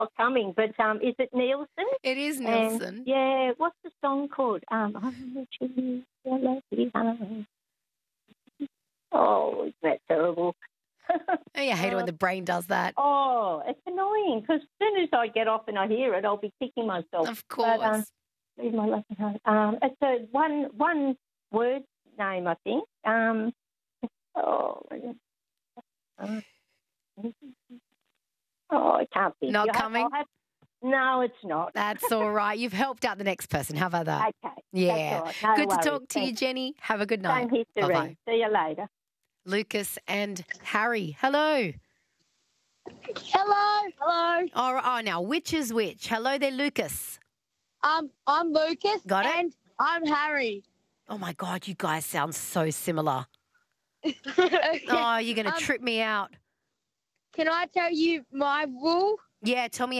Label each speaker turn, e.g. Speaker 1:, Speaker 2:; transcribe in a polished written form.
Speaker 1: not coming. But is it Nielsen?
Speaker 2: It is
Speaker 1: And,
Speaker 2: Nielsen.
Speaker 1: yeah, what's the song called? I'm wishing you a lovely home. Oh, isn't that terrible?
Speaker 2: Oh, you hate it when the brain does that.
Speaker 1: Oh, it's annoying because as soon as I get off and I hear it, I'll be kicking myself.
Speaker 2: Of course.
Speaker 1: But, leave my lovely home. It's a one word name, I think. I can't think.
Speaker 2: Not coming?
Speaker 1: No, it's not.
Speaker 2: That's all right. You've helped out the next person. How about that?
Speaker 1: Okay.
Speaker 2: Yeah.
Speaker 1: That's all right. No
Speaker 2: Good
Speaker 1: worries.
Speaker 2: to talk to you, Jenny. Have a good night.
Speaker 1: Same here,
Speaker 2: Bye-bye.
Speaker 1: See you later.
Speaker 2: Lucas and Harry. Hello.
Speaker 3: Hello.
Speaker 2: Oh, now, which is which? Hello there, Lucas.
Speaker 3: I'm Lucas.
Speaker 2: Got it?
Speaker 3: And I'm Harry.
Speaker 2: Oh, my God, you guys sound so similar.
Speaker 3: Okay.
Speaker 2: Oh, you're going to trip me out.
Speaker 3: Can I tell you my rule?
Speaker 2: Yeah, tell me